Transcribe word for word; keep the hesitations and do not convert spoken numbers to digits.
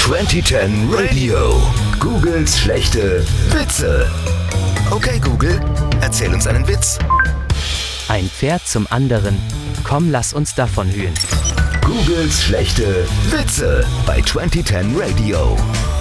zwanzig zehn Radio. Googles schlechte Witze. Okay, Google, erzähl uns einen Witz. Ein Pferd zum anderen. Komm, lass uns davon hühen. Googles schlechte Witze bei zwanzig zehn Radio.